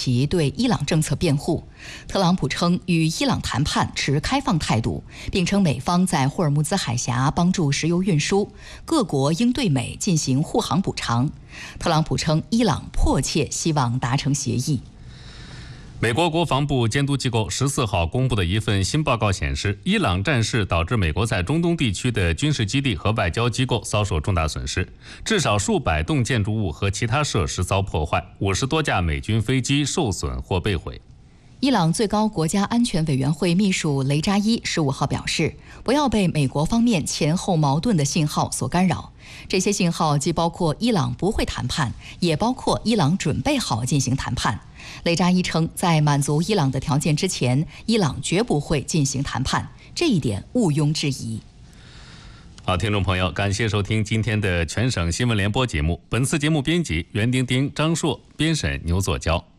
其对伊朗政策辩护。特朗普称与伊朗谈判持开放态度，并称美方在霍尔木兹海峡帮助石油运输，各国应对美进行护航补偿。特朗普称伊朗迫切希望达成协议。 美国国防部监督机构14号公布的一份新报告显示，伊朗战事导致美国在中东地区的军事基地和外交机构遭受重大损失，至少数百栋建筑物和其他设施遭破坏，50多架美军飞机受损或被毁。 伊朗最高国家安全委员会秘书雷扎伊15号表示，不要被美国方面前后矛盾的信号所干扰。这些信号既包括伊朗不会谈判，也包括伊朗准备好进行谈判。雷扎伊称，在满足伊朗的条件之前，伊朗绝不会进行谈判，这一点毋庸置疑。 好，听众朋友，感谢收听今天的全省新闻联播节目。本次节目编辑袁丁丁、张硕，编审牛作娇。